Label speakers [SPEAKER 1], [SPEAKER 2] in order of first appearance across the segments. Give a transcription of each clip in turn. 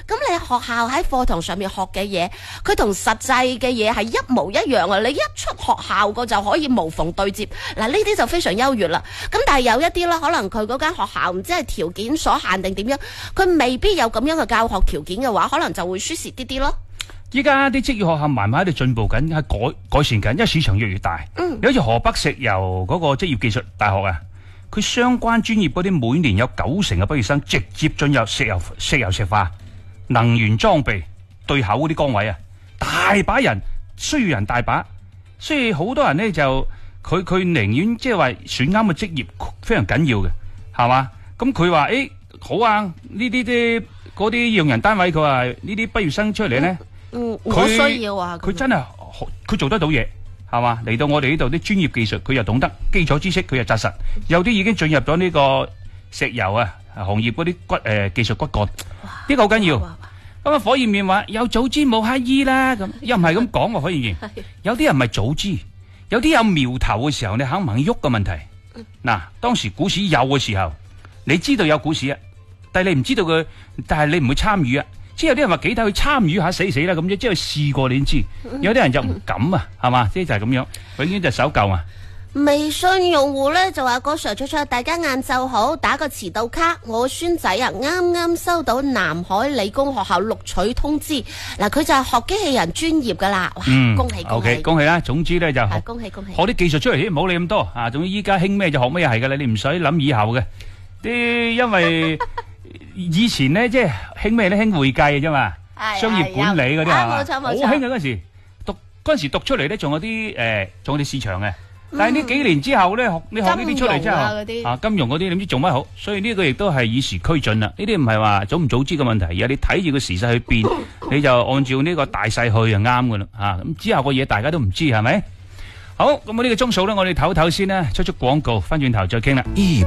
[SPEAKER 1] 咁你學校喺課堂上面學嘅嘢，佢同實際嘅嘢係一模一樣啊！你一出學校個就可以無縫對接，嗱呢啲就非常優越啦。咁但係有一啲啦，可能佢嗰間學校唔知係條件所限定點樣，佢未必有咁樣嘅教學條件嘅話，可能就會輸蝕啲啲咯。
[SPEAKER 2] 依家啲職業學校慢慢喺度進步緊，係改善緊，因為市場越嚟越大。你好似河北石油嗰個職業技術大學啊，佢相關專業嗰啲每年有90%嘅畢業生直接進入石油石化、能源裝備對口嗰啲崗位啊，大把人需要人大把，所以好多人呢，就佢寧願即係話選啱嘅職業非常緊要嘅，係嘛？咁佢話好啊，呢啲嗰啲用人單位佢話呢啲畢業生出嚟呢。
[SPEAKER 1] 我需要啊！
[SPEAKER 2] 佢真係佢做得到嘢，係嘛？嚟到我哋呢度啲專業技術，佢又懂得基礎知識，佢又紮實。有啲已經進入咗呢個石油啊行業嗰啲技術骨幹，呢個好緊要。咁啊，火焰面話有早知冇乞兒啦，咁又唔係咁講喎。火焰面有啲人唔係早知，有啲有苗頭嘅時候，你肯唔肯喐嘅問題。嗱，當時股市有嘅時候，你知道有股市啊，但係你唔知道佢，但係你唔會參與啊。即係有啲人話幾睇去參與下死啦咁啫，即係試過你先知。有啲人就唔敢啊，係嘛？即係就係咁樣，永遠就守舊啊。
[SPEAKER 1] 微信用戶咧就話：個 Sir 出出，大家晏晝好，打個遲到卡。我孫仔啊，啱啱收到南海理工學校錄取通知，嗱佢就係學機器人專業噶啦。恭喜恭喜
[SPEAKER 2] OK， 恭喜啦！總之咧就
[SPEAKER 1] 恭喜恭喜，
[SPEAKER 2] 學啲技術出嚟先，唔好理咁多啊。總之依家興咩就學咩係噶啦，你唔使諗以後嘅啲，因為。以前咧即係興咩咧，興會計嘅啫嘛，商業管理嗰啲係嘛，好興嘅嗰陣時讀出嚟咧，仲有啲市場嘅。但係呢幾年之後咧，你學呢啲出嚟之後，金融嗰啲你唔知做乜好，所以呢個亦都係與時俱進啦。呢啲唔係話早唔早知嘅問題，而係你睇住個時勢去變，你就按照呢個大勢去就啱噶啦。咁之後個嘢大家都唔知係咪？好，咁我呢個鐘數咧，我哋唞唞先啦，出廣告，翻轉頭再傾啦。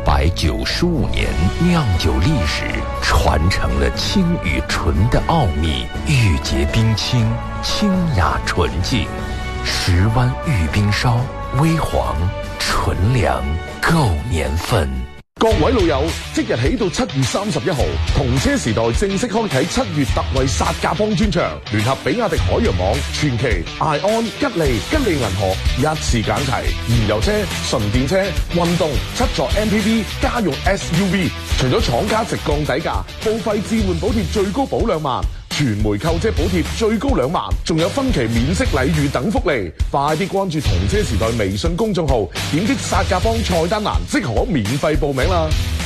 [SPEAKER 3] 195年釀酒歷史，傳承了清與純的奧秘，玉潔冰清，清雅純淨，石灣玉冰燒，微黃純糧，夠年份。
[SPEAKER 4] 各位老友，即日起到7月31號，同車時代正式開啟7月特惠殺價幫專場，聯合比亞迪海洋網、傳祺、艾安、吉利銀河一次揀齊，燃油車、純電車、運動、7座 MPV、家用 SUV， 除咗廠家直降底價，報費置換補貼最高保2萬。全枚購車補貼最高2萬，仲有分期免息禮遇等福利。快啲關注同車時代微信公眾號，點擊殺價幫菜單欄即可免費報名啦！